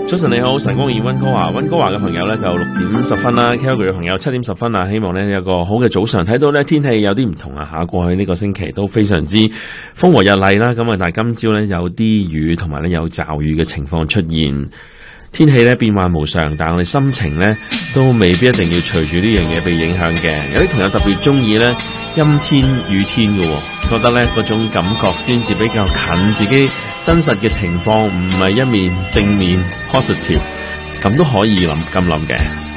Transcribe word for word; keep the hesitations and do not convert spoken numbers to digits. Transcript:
早晨你好，晨光與溫哥華，溫哥華嘅朋友咧就六點十分啦 Calgary 嘅朋友七點十分啊，希望咧有個好嘅早上。睇到咧天氣有啲唔同啊，吓過去呢個星期都非常之風和日麗啦，咁啊但係今朝咧有啲雨同埋咧有驟雨嘅情況出現，天氣咧變幻無常，但係我哋心情咧都未必一定要隨住呢樣嘢被影響嘅。有啲朋友特別中意咧陰天雨天嘅，覺得咧嗰種感覺先至比較近自己真實嘅情況，唔係一面正面 positive， 咁都可以諗咁諗嘅。